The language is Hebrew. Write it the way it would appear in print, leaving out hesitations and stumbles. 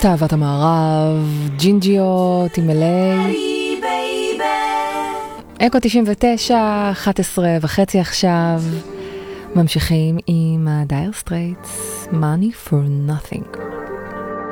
אהבת המערב, ג'ינג'יות עם LA. אקו 99, 11:30 עכשיו. ממשיכים עם ה-Dire Straits, Money for Nothing.